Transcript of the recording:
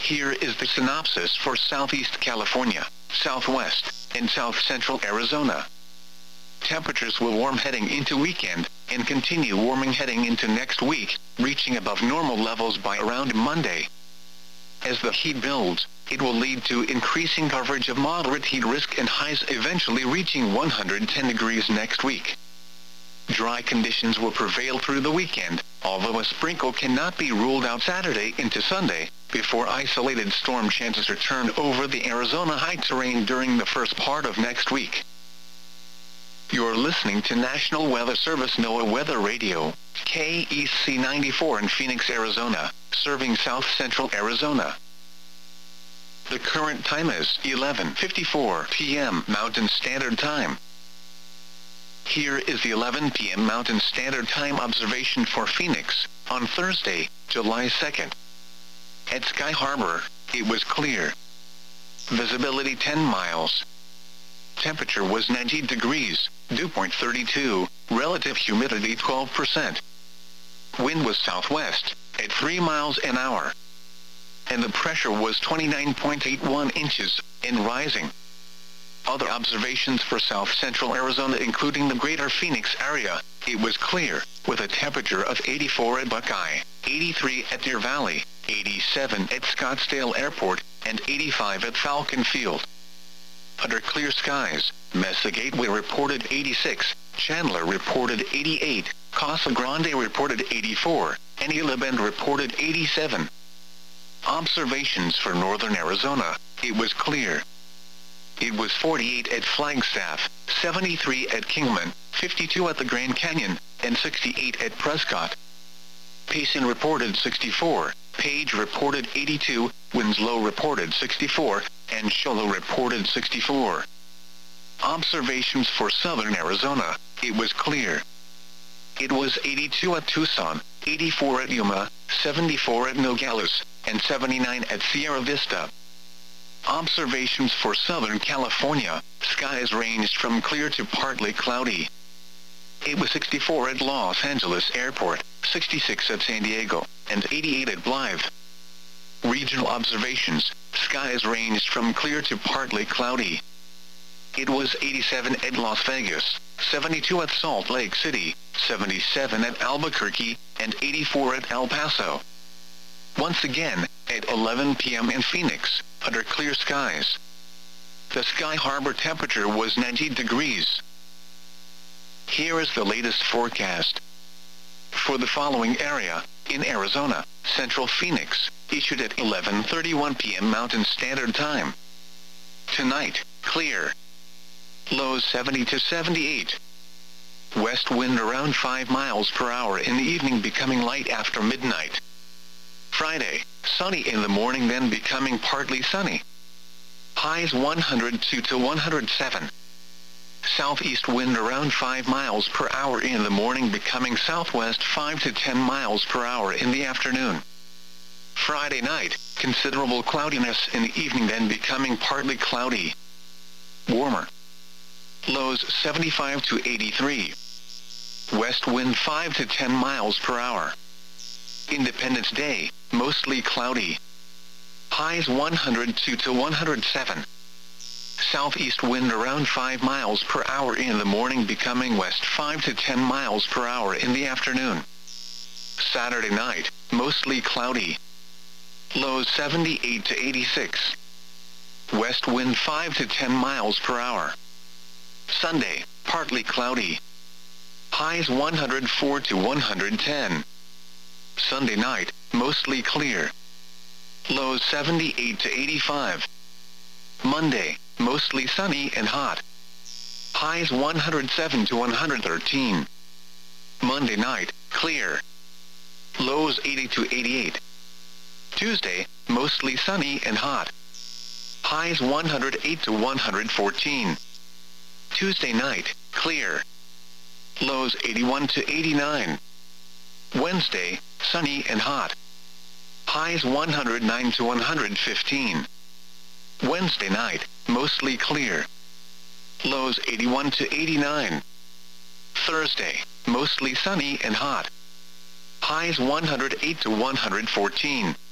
Here is the synopsis for Southeast California, Southwest, and South Central Arizona. Temperatures will warm heading into weekend, and continue warming heading into next week, reaching above normal levels by around Monday. As the heat builds, it will lead to increasing coverage of moderate heat risk and highs eventually reaching 110 degrees next week. Dry conditions will prevail through the weekend, although a sprinkle cannot be ruled out Saturday into Sunday, before isolated storm chances return over the Arizona high terrain during the first part of next week. You're listening to National Weather Service NOAA Weather Radio, KEC 94 in Phoenix, Arizona, serving South Central Arizona. The current time is 11:54 p.m. Mountain Standard Time. Here is the 11 p.m. Mountain Standard Time observation for Phoenix, on Thursday, July 2nd. At Sky Harbor, it was clear. Visibility 10 miles. Temperature was 90 degrees, dew point 32, relative humidity 12%. Wind was southwest, at 3 miles an hour. And the pressure was 29.81 inches, and rising. Other observations for South Central Arizona including the greater Phoenix area, it was clear, with a temperature of 84 at Buckeye, 83 at Deer Valley, 87 at Scottsdale Airport, and 85 at Falcon Field. Under clear skies, Mesa Gateway reported 86, Chandler reported 88, Casa Grande reported 84, and Isla Bend reported 87. Observations for northern Arizona, it was clear. It was 48 at Flagstaff, 73 at Kingman, 52 at the Grand Canyon, and 68 at Prescott. Payson reported 64, Page reported 82, Winslow reported 64, and Shoalo reported 64. Observations for southern Arizona, it was clear. It was 82 at Tucson, 84 at Yuma, 74 at Nogales, and 79 at Sierra Vista. Observations for Southern California, skies ranged from clear to partly cloudy. It was 64 at Los Angeles Airport, 66 at San Diego, and 88 at Blythe. Regional observations, skies ranged from clear to partly cloudy. It was 87 at Las Vegas, 72 at Salt Lake City, 77 at Albuquerque, and 84 at El Paso. Once again, at 11 p.m. in Phoenix, under clear skies. The Sky Harbor temperature was 90 degrees. Here is the latest forecast. For the following area, in Arizona, Central Phoenix, issued at 11:31 p.m. Mountain Standard Time. Tonight, clear. Lows 70 to 78. West wind around 5 miles per hour in the evening, becoming light after midnight. Friday, sunny in the morning, then becoming partly sunny. Highs 102 to 107. Southeast wind around 5 miles per hour in the morning, becoming southwest 5 to 10 miles per hour in the afternoon. Friday night, considerable cloudiness in the evening, then becoming partly cloudy. Warmer. Lows 75 to 83. West wind 5 to 10 miles per hour. Independence Day, mostly cloudy. Highs 102 to 107. Southeast wind around 5 miles per hour in the morning, becoming west 5 to 10 miles per hour in the afternoon. Saturday night, mostly cloudy. Lows 78 to 86. West wind 5 to 10 miles per hour. Sunday, partly cloudy. Highs 104 to 110. Sunday night, mostly clear. Lows 78 to 85. Monday, mostly sunny and hot. Highs 107 to 113. Monday night, clear. Lows 80 to 88. Tuesday, mostly sunny and hot. Highs 108 to 114. Tuesday night, clear. Lows 81 to 89. Wednesday, sunny and hot. Highs 109 to 115. Wednesday night, mostly clear. Lows 81 to 89. Thursday, mostly sunny and hot. Highs 108 to 114.